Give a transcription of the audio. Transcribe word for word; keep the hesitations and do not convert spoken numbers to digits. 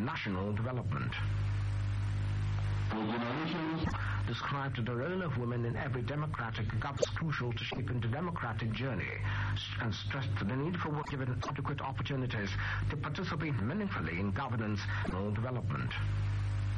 national development. Described the role of women in every democratic government as crucial to shaping the democratic journey, and stressed the need for women given adequate opportunities to participate meaningfully in governance and development.